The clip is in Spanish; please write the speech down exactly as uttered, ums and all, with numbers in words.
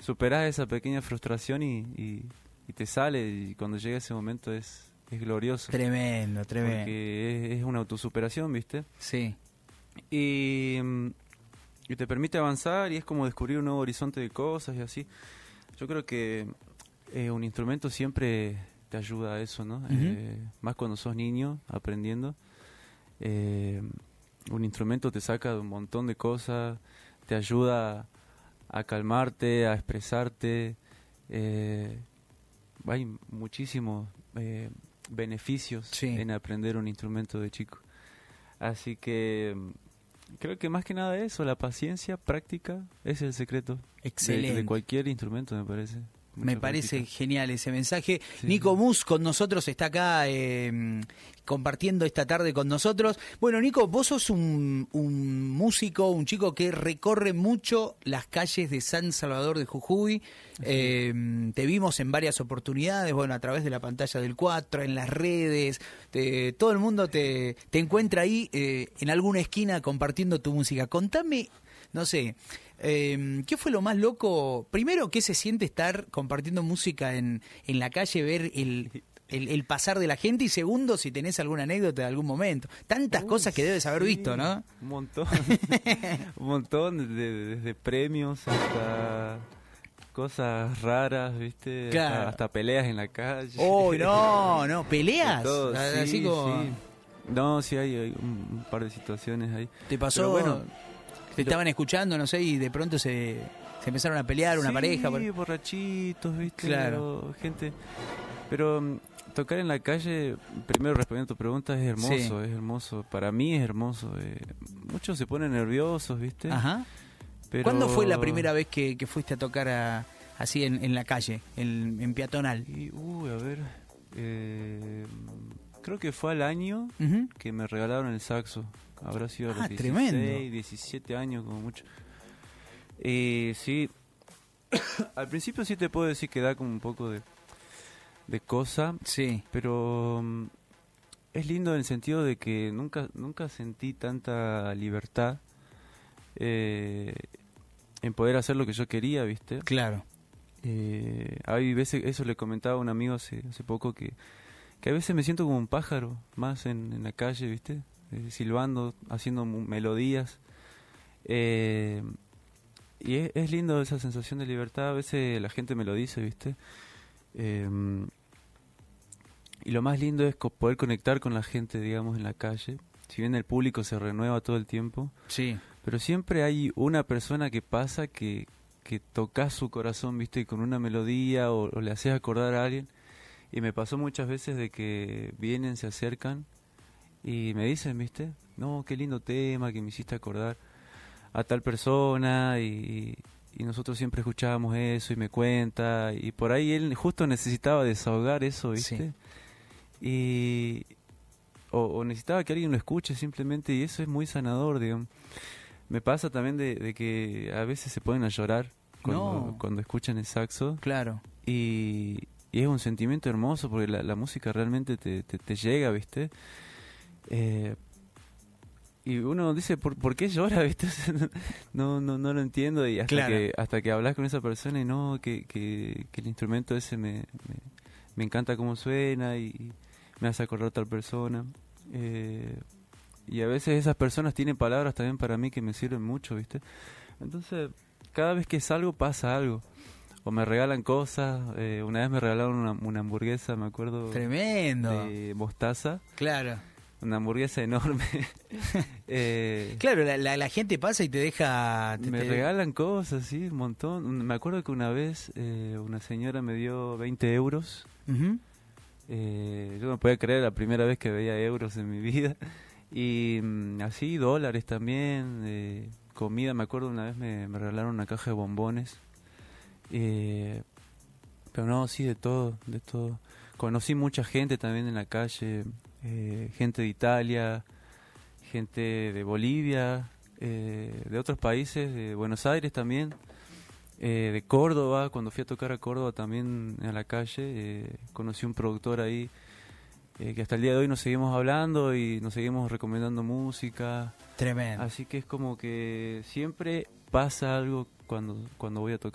superás esa pequeña frustración y, y, y te sale, y cuando llega ese momento es, es glorioso. Tremendo, tremendo. Porque es, es una autosuperación, ¿viste? Sí. Y, y te permite avanzar y es como descubrir un nuevo horizonte de cosas y así. Yo creo que eh, un instrumento siempre te ayuda a eso, ¿no? Uh-huh. Eh, más cuando sos niño, aprendiendo. Eh, un instrumento te saca de un montón de cosas, te ayuda a calmarte, a expresarte. Eh, hay muchísimos eh, beneficios sí. en aprender un instrumento de chico. Así que creo que más que nada eso, la paciencia, práctica, es el secreto. Excelente. De, de cualquier instrumento, me parece. Mucha me parece práctica. Genial ese mensaje. Sí. Nico Mus con nosotros, está acá eh, compartiendo esta tarde con nosotros. Bueno, Nico, vos sos un, un músico, un chico que recorre mucho las calles de San Salvador de Jujuy. Sí. Eh, te vimos en varias oportunidades, bueno, a través de la pantalla del cuatro, en las redes. Te, todo el mundo te, te encuentra ahí eh, en alguna esquina compartiendo tu música. Contame, no sé... Eh, ¿qué fue lo más loco? Primero, ¿qué se siente estar compartiendo música en, en la calle, ver el, el, el pasar de la gente? Y segundo, si tenés alguna anécdota de algún momento. Tantas Uy, cosas que debes haber sí, visto, ¿no? Un montón. un montón, desde, desde premios hasta cosas raras, ¿viste? Claro. Hasta, hasta peleas en la calle. ¡Oh, no! no ¿Peleas? Todo, Así sí, como... sí. No, sí, hay, hay un, un par de situaciones ahí. ¿Te pasó? Pero bueno... Te estaban escuchando, no sé, y de pronto se, se empezaron a pelear, una sí, pareja. Sí, borrachitos, ¿viste? Claro. Gente. Pero um, tocar en la calle, primero respondiendo a tu pregunta, es hermoso, sí. es hermoso. Para mí es hermoso. Eh, muchos se ponen nerviosos, ¿viste? Ajá. Pero... ¿Cuándo fue la primera vez que, que fuiste a tocar a, así en, en la calle, en, en peatonal? Y, uy, a ver... Eh, creo que fue al año uh-huh. que me regalaron el saxo. Habrá sido a ah, los dieciséis, tremendo. diecisiete años como mucho. Eh, sí, al principio sí te puedo decir que da como un poco de, de cosa, sí. pero um, es lindo en el sentido de que nunca nunca sentí tanta libertad eh, en poder hacer lo que yo quería, ¿viste? Claro. Eh, hay veces, eso le comentaba a un amigo hace, hace poco, que, que a veces me siento como un pájaro más en, en la calle, ¿viste? Eh, silbando, haciendo melodías. Eh, y es, es lindo esa sensación de libertad. A veces la gente me lo dice, ¿viste? Eh, y lo más lindo es co- poder conectar con la gente, digamos, en la calle. Si bien el público se renueva todo el tiempo, sí. pero siempre hay una persona que pasa que, que tocas su corazón, ¿viste? Con una melodía o, o le haces acordar a alguien. Y me pasó muchas veces de que vienen, se acercan y me dicen, ¿viste? No, qué lindo tema, que me hiciste acordar a tal persona, y, y nosotros siempre escuchábamos eso, y me cuenta, y por ahí él justo necesitaba desahogar eso, ¿viste? Sí. Y o, o necesitaba que alguien lo escuche simplemente, y eso es muy sanador, digamos. Me pasa también de, de que a veces se ponen a llorar cuando, no. cuando escuchan el saxo. Claro. Y, y es un sentimiento hermoso porque la, la música realmente te, te, te llega, ¿viste? Eh, y uno dice, ¿por, ¿por qué llora? ¿Viste? no, no, no lo entiendo, y hasta claro. que hasta que hablas con esa persona y no, que, que, que el instrumento ese me, me, me encanta cómo suena y me hace acordar a tal persona. Eh, y a veces esas personas tienen palabras también para mí que me sirven mucho, ¿viste? Entonces, cada vez que salgo pasa algo. O me regalan cosas. Eh, una vez me regalaron una, una hamburguesa, me acuerdo. Tremendo. De mostaza. Claro. Una hamburguesa enorme. eh, claro, la, la, la gente pasa y te deja... Te, me te... regalan cosas, sí, un montón. Me acuerdo que una vez eh, una señora me dio veinte euros. Uh-huh. eh, yo no podía creer, la primera vez que veía euros en mi vida. Y mm, así, dólares también. Eh, comida, me acuerdo una vez me, me regalaron una caja de bombones. Eh, pero no, sí, de todo, de todo. Conocí mucha gente también en la calle. Eh, gente de Italia, gente de Bolivia, eh, de otros países, de Buenos Aires también, eh, de Córdoba. Cuando fui a tocar a Córdoba también en la calle, eh, conocí un productor ahí, eh, que hasta el día de hoy nos seguimos hablando y nos seguimos recomendando música. Tremendo. Así que es como que siempre pasa algo cuando, cuando voy a tocar.